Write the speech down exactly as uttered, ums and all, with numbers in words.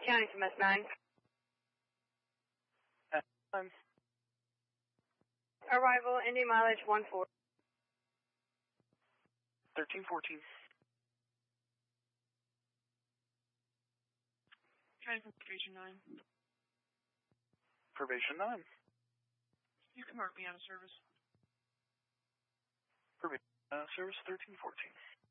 County from S nine. S nine. Arrival, Indy mileage one four. thirteen fourteen. County from Probation nine. Probation nine. You can mark me out of service. Probation uh, service thirteen fourteen.